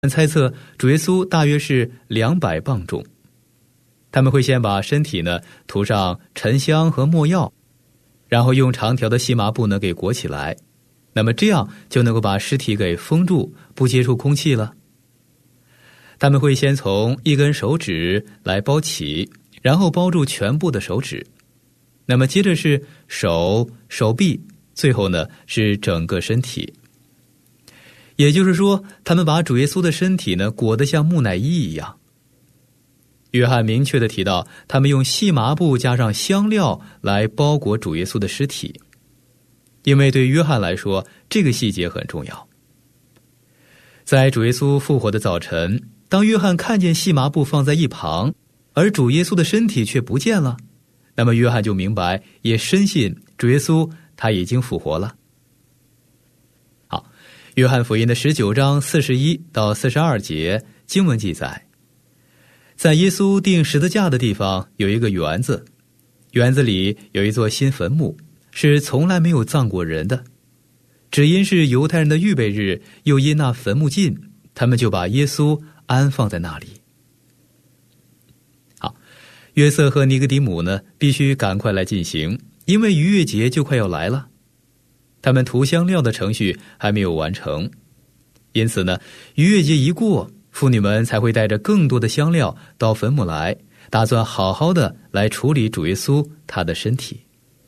猜测主耶稣大约是200磅重。他们会先把身体呢涂上沉香和没药，然后用长条的细麻布呢给裹起来，那么这样就能够把尸体给封住，不接触空气了。他们会先从一根手指来包起，然后包住全部的手指，那么接着是手、手臂，最后呢是整个身体。也就是说，他们把主耶稣的身体呢裹得像木乃伊一样。约翰明确地提到，他们用细麻布加上香料来包裹主耶稣的尸体，因为对约翰来说，这个细节很重要。在主耶稣复活的早晨，当约翰看见细麻布放在一旁，而主耶稣的身体却不见了，那么约翰就明白，也深信主耶稣他已经复活了。好，约翰福音的19章41到42节经文记载，在耶稣钉十字架的地方有一个园子，园子里有一座新坟墓，是从来没有葬过人的。只因是犹太人的预备日，又因那坟墓近，他们就把耶稣安放在那里。好，约瑟和尼哥底母呢，必须赶快来进行，因为逾越节就快要来了。他们涂香料的程序还没有完成，因此呢，逾越节一过，妇女们才会带着更多的香料到坟墓来，打算好好的来处理主耶稣他的身体。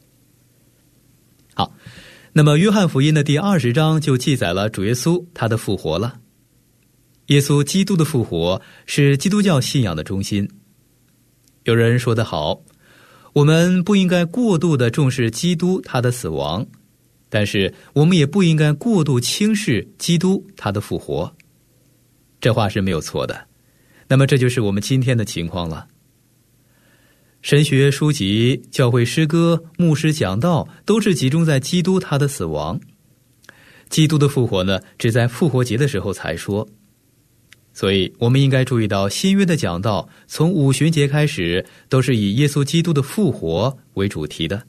好，那么约翰福音的第20章就记载了主耶稣他的复活了。耶稣基督的复活是基督教信仰的中心。有人说得好，我们不应该过度的重视基督他的死亡，但是我们也不应该过度轻视基督他的复活。这话是没有错的。那么这就是我们今天的情况了。神学书籍、教会诗歌、牧师讲道都是集中在基督他的死亡。基督的复活呢，只在复活节的时候才说。所以我们应该注意到，新约的讲道从五旬节开始都是以耶稣基督的复活为主题的。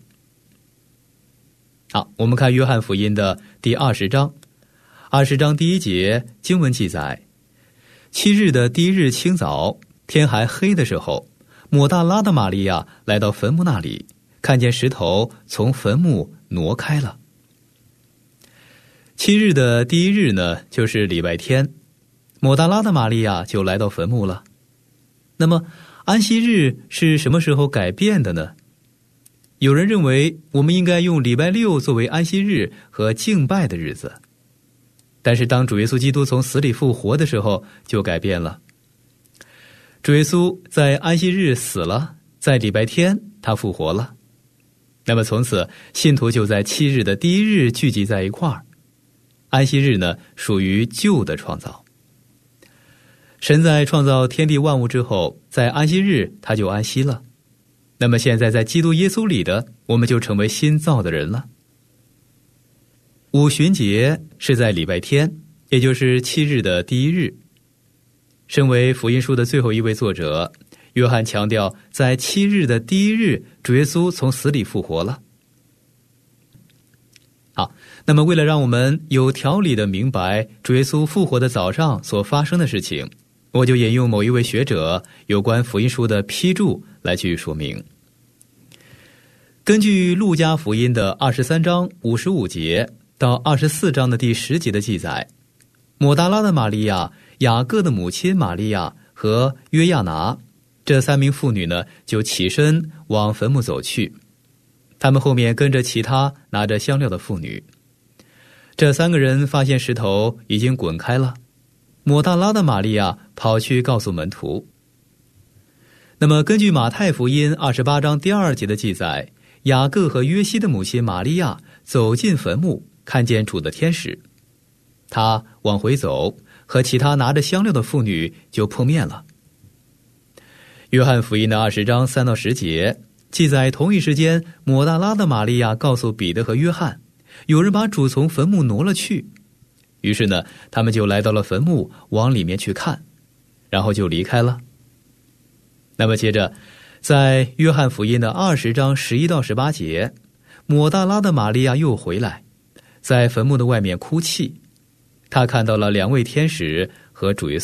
好，我们看约翰福音的第20章。20章第1节经文记载，7日的第1日清早，天还黑的时候，抹大拉的玛利亚来到坟墓那里，看见石头从坟墓挪开了。7日的第1日呢，就是礼拜天，抹大拉的玛利亚就来到坟墓了。那么安息日是什么时候改变的呢？有人认为我们应该用礼拜6作为安息日和敬拜的日子，但是当主耶稣基督从死里复活的时候就改变了。主耶稣在安息日死了，在礼拜天他复活了。那么从此信徒就在7日的第1日聚集在一块儿。安息日呢，属于旧的创造。神在创造天地万物之后，在安息日他就安息了。那么现在在基督耶稣里的，我们就成为新造的人了。五旬节是在礼拜天，也就是7日的第1日。身为福音书的最后一位作者，约翰强调，在7日的第1日，主耶稣从死里复活了。好，那么为了让我们有条理地明白主耶稣复活的早上所发生的事情，我就引用某一位学者有关福音书的批注来去说明。根据路加福音的23章55节到24章的第10节的记载，抹大拉的玛利亚、雅各的母亲玛利亚和约亚拿这3名妇女呢，就起身往坟墓走去。他们后面跟着其他拿着香料的妇女。这3个人发现石头已经滚开了。抹大拉的玛利亚跑去告诉门徒。那么根据马太福音28章第2节的记载，雅各和约西的母亲玛利亚走进坟墓，看见主的天使。他往回走，和其他拿着香料的妇女就碰面了。约翰福音的20章3到10节记载，同一时间，抹大拉的玛利亚告诉彼得和约翰，有人把主从坟墓挪了去。于是呢，他们就来到了坟墓，往里面去看，然后就离开了。那么接着，在约翰福音的20章11到18节，抹大拉的玛利亚又回来，在坟墓的外面哭泣。他看到了2位天使和和主耶